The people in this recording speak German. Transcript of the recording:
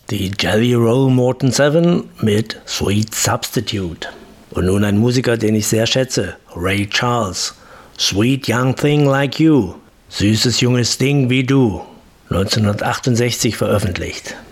Die Jelly Roll Morton 7 mit Sweet Substitute. Und nun ein Musiker, den ich sehr schätze, Ray Charles. Sweet Young Thing Like You. Süßes junges Ding wie du. 1968 veröffentlicht.